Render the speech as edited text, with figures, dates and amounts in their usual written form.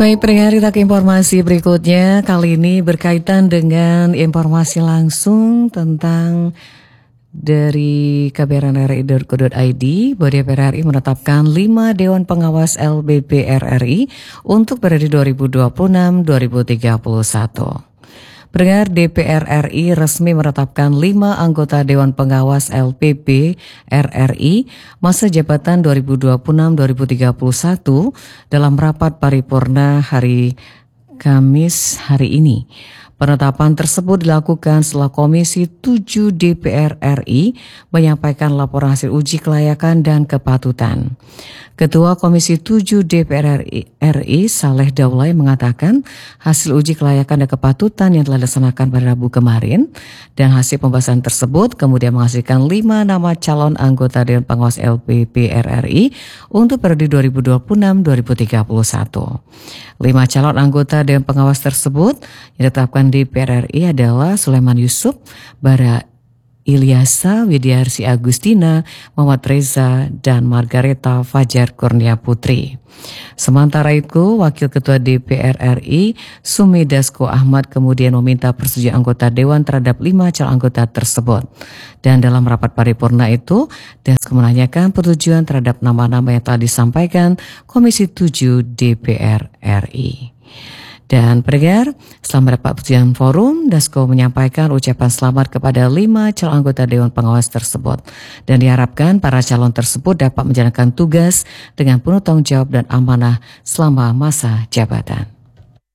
Baik, pendengar, kita ke informasi berikutnya. Kali ini berkaitan dengan informasi langsung tentang dari kbrnri.co.id bahwa DPR RI menetapkan 5 Dewan Pengawas LBP RRI untuk periode 2026-2031. Pendengar, DPR RI resmi menetapkan 5 anggota Dewan Pengawas LPP RRI masa jabatan 2026-2031 dalam rapat paripurna hari Kamis hari ini. Penetapan tersebut dilakukan setelah Komisi 7 DPR RI menyampaikan laporan hasil uji kelayakan dan kepatutan. Ketua Komisi 7 DPR RI Saleh Daulay mengatakan hasil uji kelayakan dan kepatutan yang telah dilaksanakan pada Rabu kemarin dan hasil pembahasan tersebut kemudian menghasilkan 5 nama calon anggota Dewan Pengawas LPP RRI untuk periode 2026-2031. 5 calon anggota Dewan Pengawas tersebut yang ditetapkan DPR RI adalah Sulaiman Yusuf, Bara Ilyasa, Widiarsi Agustina, Muhammad Reza, dan Margareta Fajar Kurnia Putri. Sementara itu, Wakil Ketua DPR RI Sumi Dasko Ahmad kemudian meminta persetujuan anggota Dewan terhadap 5 calon anggota tersebut. Dan dalam rapat paripurna itu, Dasko menanyakan persetujuan terhadap nama-nama yang telah disampaikan Komisi 7 DPR RI. Dan pendengar, setelah mendapat persetujuan forum, Dasko menyampaikan ucapan selamat kepada 5 calon anggota Dewan Pengawas tersebut. Dan diharapkan para calon tersebut dapat menjalankan tugas dengan penuh tanggung jawab dan amanah selama masa jabatan.